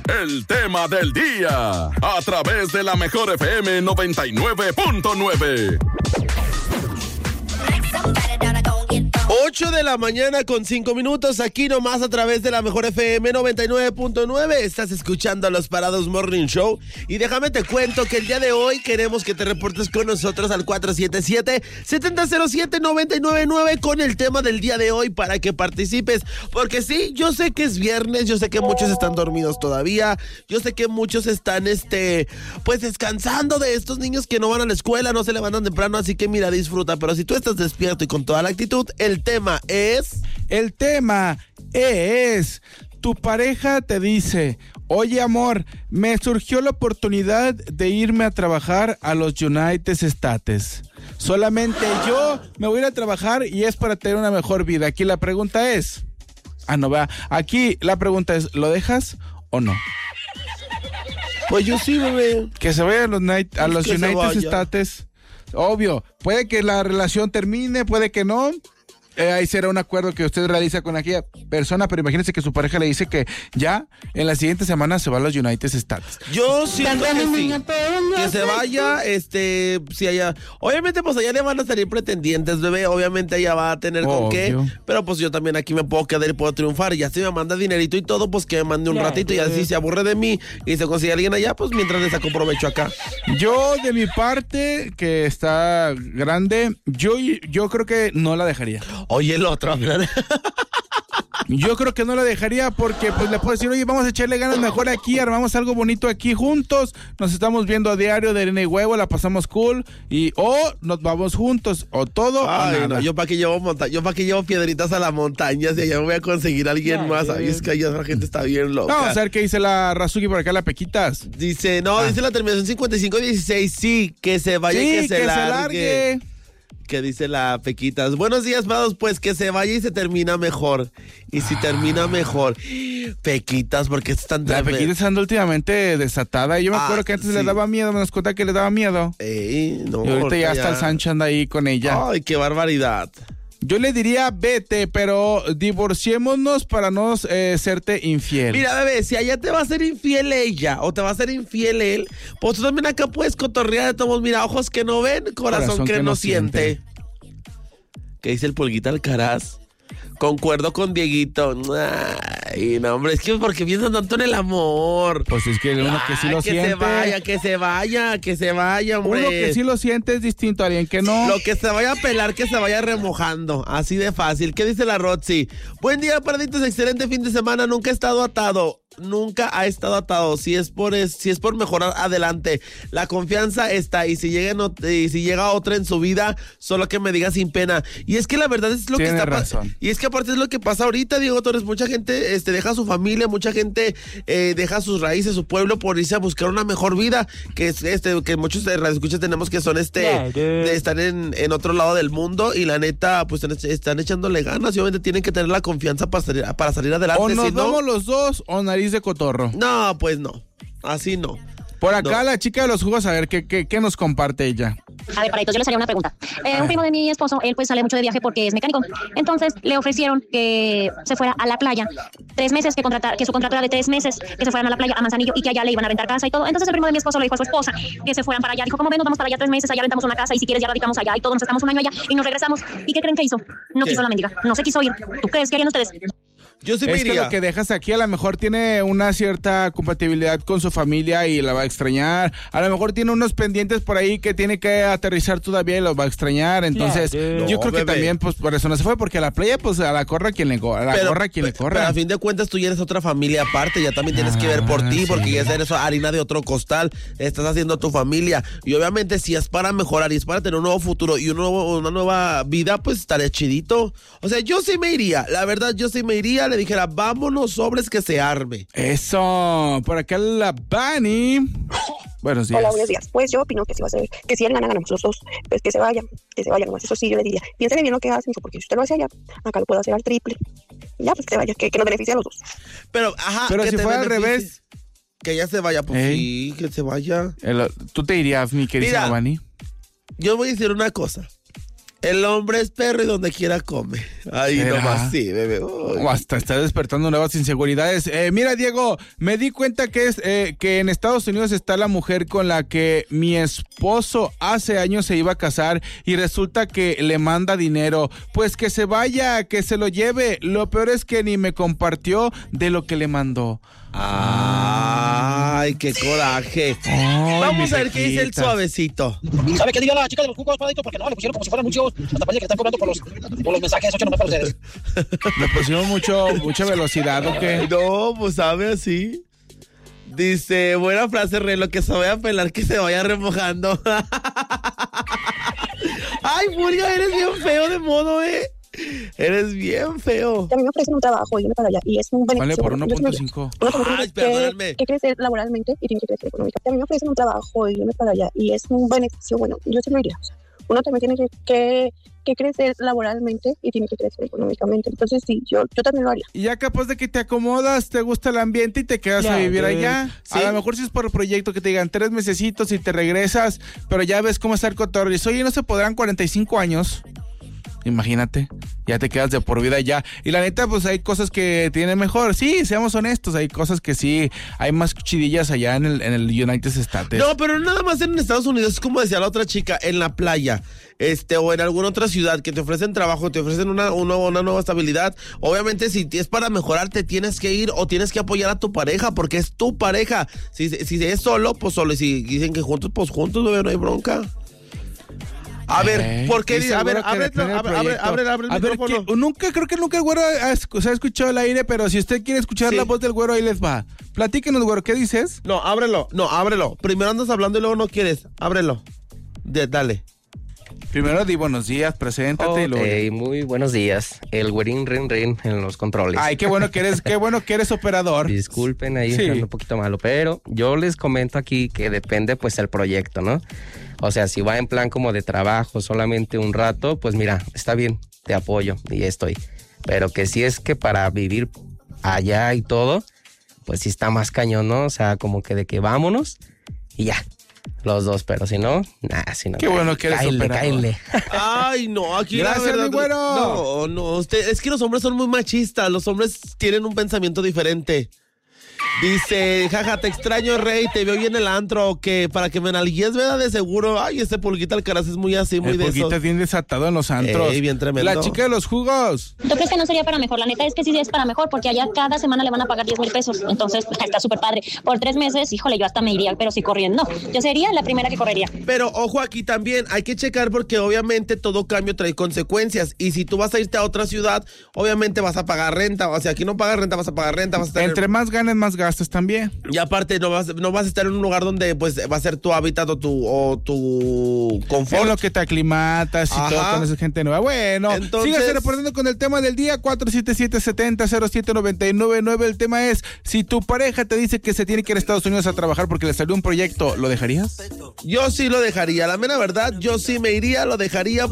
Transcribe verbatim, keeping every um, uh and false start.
el tema del día, a través de la Mejor F M noventa y nueve punto nueve. ocho de la mañana con cinco minutos, aquí nomás a través de la Mejor F M noventa y nueve punto nueve. Estás escuchando a Los Parados Morning Show. Y déjame te cuento que el día de hoy queremos que te reportes con nosotros al cuatro siete siete, siete cero siete, nueve nueve nueve con el tema del día de hoy para que participes. Porque sí, yo sé que es viernes, yo sé que muchos están dormidos todavía, yo sé que muchos están, este, pues descansando de estos niños que no van a la escuela, no se levantan temprano, así que mira, disfruta. Pero si tú estás despierto y con toda la actitud, el tema es... El tema es... Tu pareja te dice, oye amor, me surgió la oportunidad de irme a trabajar a los United States. Solamente yo me voy a ir a trabajar y es para tener una mejor vida. Aquí la pregunta es... Ah, no, va. Aquí la pregunta es, ¿lo dejas o no? Pues yo sí, bebé. Que se vaya a los, night, a los United States. Obvio, puede que la relación termine, puede que no. Eh, ahí será un acuerdo que usted realiza con aquella persona, pero imagínese que su pareja le dice que ya en la siguiente semana se va a los United States. Yo siento que sí, que se vaya, este, si allá, obviamente pues allá le van a salir pretendientes, bebé, obviamente ella va a tener con qué, pero pues yo también aquí me puedo quedar y puedo triunfar, y ya si me manda dinerito y todo, pues que me mande un ratito, y así se aburre de mí y se consigue alguien allá, pues mientras le saco provecho acá. Yo de mi parte, que está grande, yo, yo creo que no la dejaría. Oye, el otro. Yo creo que no la dejaría porque pues le puedo decir, oye, vamos a echarle ganas mejor aquí, armamos algo bonito aquí juntos, nos estamos viendo a diario de harina y huevo, la pasamos cool, y o nos vamos juntos, o todo. Ay, o nada. No, yo para que llevo monta yo para que llevo piedritas a las montañas y allá me voy a conseguir a alguien Ay, más. Ay, es que allá la gente está bien loca. Vamos a ver qué dice la Razuki por acá, la Pequitas. Dice, no, ah. dice la terminación cincuenta y cinco dieciséis, sí, que se vaya sí, y que, se, que largue. se largue. Que dice la Pequitas. Buenos días, Prados, pues que se vaya y se termina mejor. Y si ah. termina mejor. Pequitas, porque están... La Pequitas anda últimamente desatada. Yo me ah, acuerdo que antes sí. le daba miedo, me nos cuenta que le daba miedo. Ey, no. Y ahorita ya está el Sancho anda ahí con ella. Ay, qué barbaridad. Yo le diría, vete, pero divorciémonos para no eh, serte infiel. Mira, bebé, si allá te va a ser infiel ella o te va a ser infiel él, pues tú también acá puedes cotorrear de todos, mira, ojos que no ven, corazón, corazón que, que no siente. siente. ¿Qué dice el Pulguita Alcaraz? Concuerdo con Dieguito. Ay, no, hombre, es que porque piensan tanto en el amor. Pues es que uno que sí lo que siente. Que se vaya, que se vaya, que se vaya, hombre. Uno que sí lo siente es distinto a alguien que no. Lo que se vaya a pelar, que se vaya remojando. Así de fácil. ¿Qué dice la Roxy? Buen día, Paraditos, excelente fin de semana. Nunca he estado atado. Nunca ha estado atado. Si es por es, si es por mejorar, adelante. La confianza está. Y si llega, no, y si llega otra en su vida, solo que me diga sin pena. Y es que la verdad es lo Tiene que está razón. Y es que aparte es lo que pasa ahorita, Diego Torres. Mucha gente este, deja su familia, mucha gente eh, deja sus raíces, su pueblo, por irse a buscar una mejor vida. Que es este, que muchos de radioescuchas tenemos que son este yeah, de estar en, en otro lado del mundo. Y la neta, pues están, están echándole ganas. Y obviamente tienen que tener la confianza para salir, para salir adelante. O nos si vamos no, los dos o nariz de cotorro. No, pues no. Así no. Por acá no. la chica de los jugos, a ver, ¿qué, qué, qué nos comparte ella? A ver, para esto yo les haría una pregunta. Eh, un primo de mi esposo, él pues sale mucho de viaje porque es mecánico. Entonces le ofrecieron que se fuera a la playa. Tres meses, que contratar, que su contrato era de tres meses, que se fueran a la playa, a Manzanillo, y que allá le iban a rentar casa y todo. Entonces el primo de mi esposo le dijo a su esposa que se fueran para allá. Dijo, ¿cómo ven? Nos vamos para allá tres meses, allá rentamos una casa y si quieres ya radicamos allá y todos nos estamos un año allá y nos regresamos. ¿Y qué creen que hizo? No ¿Qué? quiso la mendiga, no se quiso ir. ¿Tú crees que harían ustedes? Yo sí me es iría. que lo que dejas aquí a lo mejor tiene una cierta compatibilidad con su familia y la va a extrañar. A lo mejor tiene unos pendientes por ahí que tiene que aterrizar todavía y los va a extrañar. Entonces, yeah, yo no, creo bebé. que también pues por eso no se fue, porque a la playa pues a la corra quien le a la pero, corra quien le corra. Pero a fin de cuentas tú ya eres otra familia aparte, ya también tienes ah, que ver por ti, sí. porque ya eres harina de otro costal, estás haciendo tu familia. Y obviamente si es para mejorar y es para tener un nuevo futuro y un nuevo, una nueva vida, pues estaría chidito. O sea, yo sí me iría, la verdad yo sí me iría, le dijera, vamos los sobres que se arme. Eso, por acá la Bunny. Buenos días. Hola, buenos días. Pues yo opino que si va a ser, que si él gana, ganamos los dos. Pues que se vaya, que se vaya nomás. Eso sí, yo le diría, piénsale bien lo que hacen, porque si usted lo hace allá, acá lo puede hacer al triple. Ya, pues que se vaya, que, que nos beneficie a los dos. Pero, ajá. Pero si fuera al revés. Que ella se vaya, pues Ey. sí, que se vaya. El, ¿Tú te irías, mi querida Bunny? Yo voy a decir una cosa. El hombre es perro y donde quiera come. Ahí ¿Será? nomás sí, bebé. Uy. Oh, hasta está despertando nuevas inseguridades. Eh, mira, Diego, me di cuenta que es eh, que en Estados Unidos está la mujer con la que mi esposo hace años se iba a casar y resulta que le manda dinero. Pues que se vaya, que se lo lleve. Lo peor es que ni me compartió de lo que le mandó. Ay, qué coraje. Ay, Vamos mi a ver qué dice el Requita. suavecito. ¿Sabe qué diga la chica de los jugos, padrito? Porque no, le pusieron como si fueran anuncios. Hasta parece que le están cobrando por los, por los mensajes. Ocho nomás para ustedes. Le pusimos mucho, mucha velocidad, ¿o qué? No, pues sabe así. Dice, buena frase, Rey, lo que se vaya a pelar que se vaya remojando. Ay, Murga, eres bien feo de modo, eh. Eres bien feo. A mí me ofrecen un trabajo y irme para allá y es un beneficio. Vale, por Yo uno sí me punto iría. cinco. Uno también Ay, tiene perdóname. que, que crecer laboralmente y tiene que crecer económicamente. A mí me ofrecen un trabajo y irme para allá y es un beneficio. Bueno, yo sí me iría. O sea, uno también tiene que, que, que crecer laboralmente y tiene que crecer económicamente. Entonces sí, yo, yo también lo haría. Y ya capaz de que te acomodas, te gusta el ambiente y te quedas Ya, a vivir güey. allá. Sí. A lo mejor si es por el proyecto que te digan tres mesecitos y te regresas, pero ya ves cómo está el cotorreo. Y dices, oye, ¿no se podrán cuarenta y cinco años? Imagínate, ya te quedas de por vida allá. Y la neta, pues hay cosas que tienen mejor. Sí, seamos honestos, hay cosas que sí, hay más cuchidillas allá en el, en el United States. No, pero nada más en Estados Unidos, es como decía la otra chica, en la playa, este, o en alguna otra ciudad que te ofrecen trabajo, te ofrecen una, una, una nueva estabilidad. Obviamente, si es para mejorarte, tienes que ir o tienes que apoyar a tu pareja, porque es tu pareja. Si, si es solo, pues solo. Y si dicen que juntos, pues juntos, bebé, no hay bronca. A ver, Eh, ¿por qué? estoy A ver, seguro que abre, depende del abre, abre, proyecto. abre, abre el A ver, micrófono. que- nunca, creo que nunca el güero ha, esc- se ha escuchado el aire, pero si usted quiere escuchar Sí. la voz del güero, ahí les va. Platíquenos, güero, ¿qué dices? No, ábrelo, no, ábrelo. Primero andas hablando y luego no quieres. Ábrelo. De- dale. Primero di buenos días, preséntate y luego... Ok, muy buenos días. El güerín rin rin en los controles. Ay, qué bueno que eres, qué bueno que eres operador. Disculpen ahí, Sí. ando un poquito malo, pero yo les comento aquí que depende pues el proyecto, ¿no? O sea, si va en plan como de trabajo solamente un rato, pues mira, está bien, te apoyo y estoy. Pero que si es que para vivir allá y todo, pues sí está más cañón, ¿no? O sea, como que de que vámonos y ya, los dos, pero si no, nada, si no. Qué bueno que eres cáele, operador. cáele. Ay, no, aquí la Gracias, verdad- mi güero. No, no, usted, es que los hombres son muy machistas, los hombres tienen un pensamiento diferente. Dice, jaja, te extraño, Rey, te veo bien el antro, que para que me nalgues, ¿verdad? De seguro. Ay, este Pulguita Alcaraz es muy así, muy El de Pulguita eso. es bien desatado en los antros. Ey, bien tremendo. La chica de los jugos. ¿Tú crees que no sería para mejor? La neta es que sí es para mejor, porque allá cada semana le van a pagar diez mil pesos. Entonces, está súper padre. Por tres meses, híjole, yo hasta me iría, pero sí corriendo. Yo sería la primera que correría. Pero ojo, aquí también hay que checar porque obviamente todo cambio trae consecuencias. Y si tú vas a irte a otra ciudad, obviamente vas a pagar renta. O sea, aquí no pagas renta, vas a pagar renta, vas a tener... Entre más ganes, más gastos también. Y aparte no vas, no vas a estar en un lugar donde pues va a ser tu hábitat o tu, o tu confort. En lo que te aclimatas y Ajá. todo con esa gente nueva. Bueno, Entonces- sígase reportando con el tema del día cuatro siete siete, siete cero, cero siete nueve nueve nueve. El tema es, si tu pareja te dice que se tiene que ir a Estados Unidos a trabajar porque le salió un proyecto, ¿lo dejarías? Yo sí lo dejaría, la mera verdad, yo sí me iría, lo dejaría.